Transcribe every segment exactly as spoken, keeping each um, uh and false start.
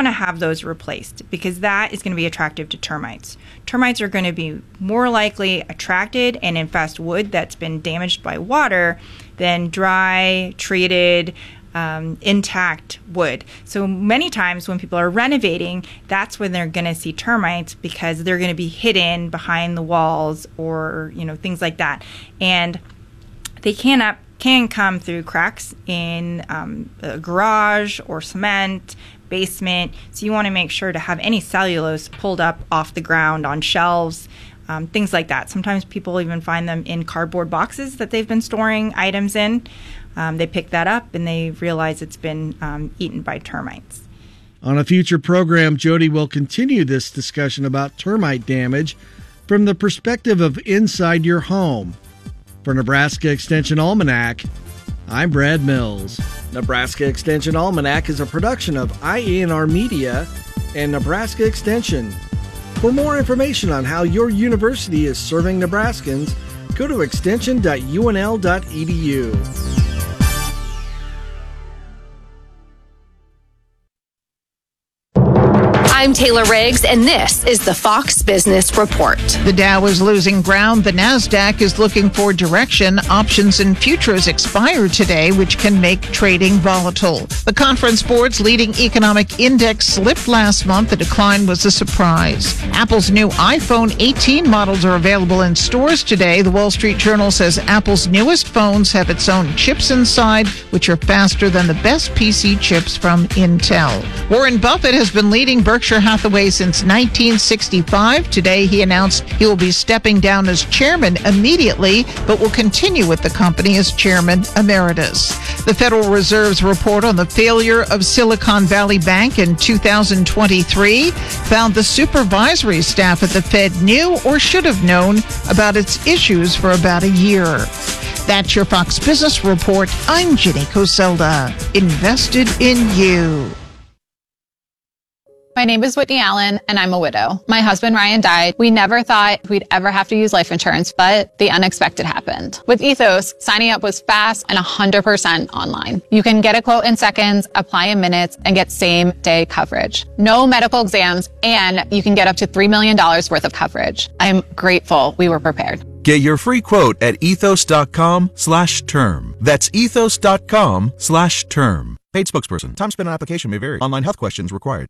want to have those replaced because that is going to be attractive to termites. Termites are going to be more likely attracted and infest wood that's been damaged by water than dry, treated, um, intact wood. So many times when people are renovating, that's when they're going to see termites because they're going to be hidden behind the walls or, you know, things like that. And they cannot can come through cracks in um, a garage or cement, basement. So you want to make sure to have any cellulose pulled up off the ground on shelves, um, things like that. Sometimes people even find them in cardboard boxes that they've been storing items in. Um, they pick that up and they realize it's been um, eaten by termites. On a future program, Jody will continue this discussion about termite damage from the perspective of inside your home. For Nebraska Extension Almanac, I'm Brad Mills. Nebraska Extension Almanac is a production of I E N R Media and Nebraska Extension. For more information on how your university is serving Nebraskans, go to extension dot u n l dot e d u. I'm Taylor Riggs, and this is the Fox Business Report. The Dow is losing ground. The NASDAQ is looking for direction. Options and futures expire today, which can make trading volatile. The Conference Board's leading economic index slipped last month. The decline was a surprise. Apple's new iPhone eighteen models are available in stores today. The Wall Street Journal says Apple's newest phones have its own chips inside, which are faster than the best P C chips from Intel. Warren Buffett has been leading Berkshire Hathaway since nineteen sixty-five. Today, he announced he will be stepping down as chairman immediately, but will continue with the company as chairman emeritus. The Federal Reserve's report on the failure of Silicon Valley Bank in two thousand twenty-three found the supervisory staff at the Fed knew or should have known about its issues for about a year. That's your Fox Business Report. I'm Ginny Coselda. Invested in you. My name is Whitney Allen, and I'm a widow. My husband, Ryan, died. We never thought we'd ever have to use life insurance, but the unexpected happened. With Ethos, signing up was fast and one hundred percent online. You can get a quote in seconds, apply in minutes, and get same-day coverage. No medical exams, and you can get up to three million dollars worth of coverage. I'm grateful we were prepared. Get your free quote at ethos.com slash term. That's ethos.com slash term. Paid spokesperson. Time spent on application may vary. Online health questions required.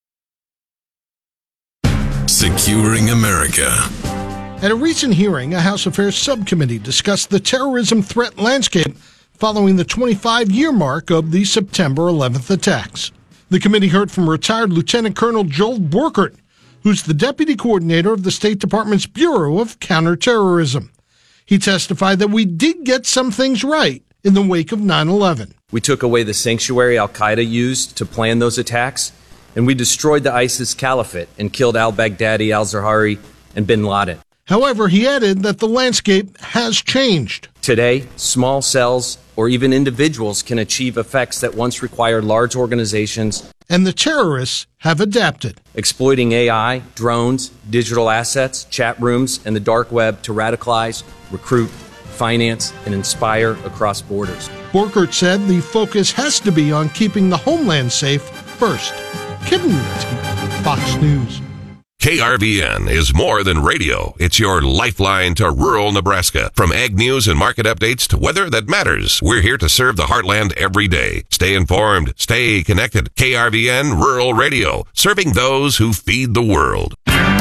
Securing America. At a recent hearing, a House Affairs subcommittee discussed the terrorism threat landscape following the twenty-five-year mark of the September eleventh attacks. The committee heard from retired Lieutenant Colonel Joel Borkert, who's the deputy coordinator of the State Department's Bureau of Counterterrorism. He testified that we did get some things right in the wake of nine eleven. We took away the sanctuary al-Qaeda used to plan those attacks, and we destroyed the ISIS caliphate and killed al-Baghdadi, al-Zawahiri, and bin Laden. However, he added that the landscape has changed. Today, small cells or even individuals can achieve effects that once required large organizations. And the terrorists have adapted. Exploiting A I, drones, digital assets, chat rooms, and the dark web to radicalize, recruit, finance, and inspire across borders. Borkert said the focus has to be on keeping the homeland safe first. Kevin Uretsky, Fox News. K R V N is more than radio. It's your lifeline to rural Nebraska. From ag news and market updates to weather that matters, we're here to serve the heartland every day. Stay informed, stay connected. K R V N Rural Radio, serving those who feed the world.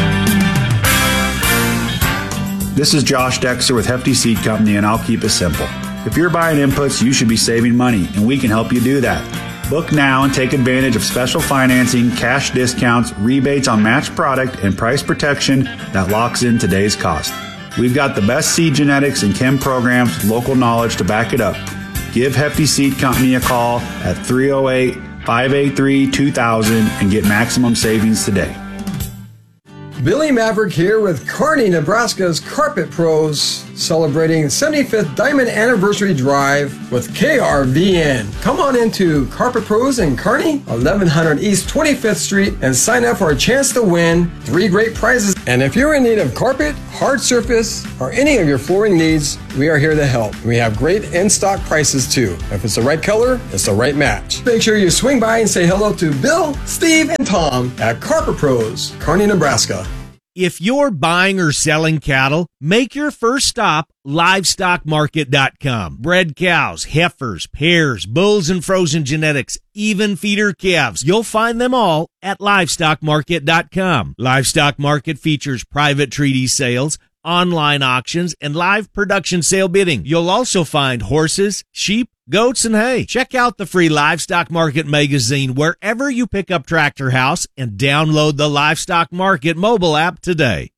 This is Josh Dexter with Hefty Seed Company, and I'll keep it simple. If you're buying inputs, you should be saving money, and we can help you do that. Book now and take advantage of special financing, cash discounts, rebates on matched product, and price protection that locks in today's cost. We've got the best seed genetics and chem programs, local knowledge to back it up. Give Hefty Seed Company a call at three oh eight, five eight three, two thousand and get maximum savings today. Billy Maverick here with Kearney, Nebraska's Carpet Pros. celebrating the seventy-fifth Diamond Anniversary Drive with K R V N. Come on into Carpet Pros in Kearney, eleven hundred East twenty-fifth Street, and sign up for a chance to win three great prizes. And if you're in need of carpet, hard surface, or any of your flooring needs, we are here to help. We have great in-stock prices too. If it's the right color, it's the right match. Make sure you swing by and say hello to Bill, Steve, and Tom at Carpet Pros, Kearney, Nebraska. If you're buying or selling cattle, make your first stop livestock market dot com. Bred cows, heifers, pairs, bulls and frozen genetics, even feeder calves. You'll find them all at livestock market dot com. Livestock Market features private treaty sales, online auctions, and live production sale bidding. You'll also find horses, sheep, goats, and hay. Check out the free Livestock Market magazine wherever you pick up Tractor House and download the Livestock Market mobile app today.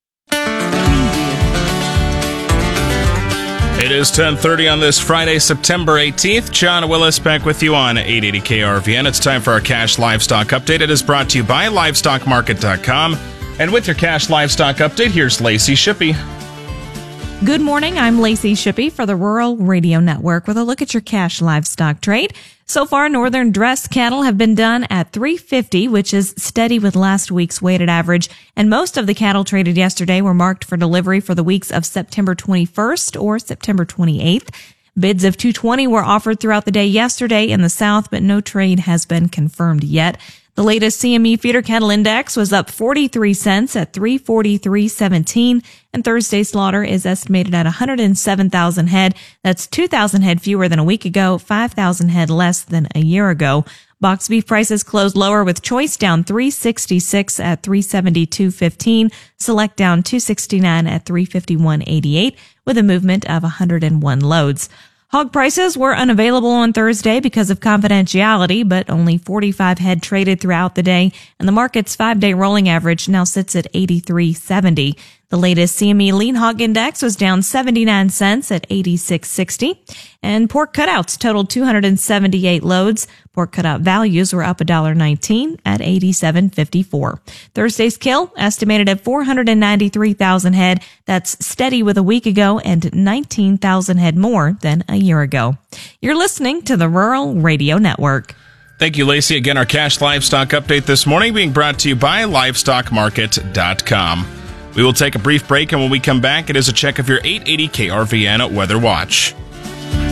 It is ten thirty on this Friday, September eighteenth. John Willis back with you on eight eighty K R V N. It's time for our Cash Livestock Update. It is brought to you by livestock market dot com. And with your Cash Livestock Update, here's Lacey Shippey. Good morning. I'm Lacey Shippey for the Rural Radio Network with a look at your cash livestock trade. So far, northern dress cattle have been done at three fifty, which is steady with last week's weighted average. And most of the cattle traded yesterday were marked for delivery for the weeks of September twenty-first or September twenty-eighth. Bids of two twenty were offered throughout the day yesterday in the south, but no trade has been confirmed yet. The latest C M E feeder cattle index was up forty-three cents at three forty-three seventeen, and Thursday slaughter is estimated at one hundred seven thousand head. That's two thousand head fewer than a week ago, five thousand head less than a year ago. Box beef prices closed lower with choice down three sixty-six at three seventy-two fifteen, select down two sixty-nine at three fifty-one eighty-eight with a movement of one hundred one loads. Hog prices were unavailable on Thursday because of confidentiality, but only forty-five head traded throughout the day, and the market's five-day rolling average now sits at eighty-three seventy. The latest C M E lean hog index was down seventy-nine cents at eighty-six sixty, and pork cutouts totaled two hundred seventy-eight loads. Pork cutout values were up one dollar nineteen at eighty-seven fifty-four. Thursday's kill estimated at four hundred ninety-three thousand head. That's steady with a week ago and nineteen thousand head more than a year ago. You're listening to the Rural Radio Network. Thank you, Lacey. Again, our Cash Livestock Update this morning being brought to you by livestock market dot com. We will take a brief break, and when we come back, it is a check of your eight eighty K R V N Weather Watch.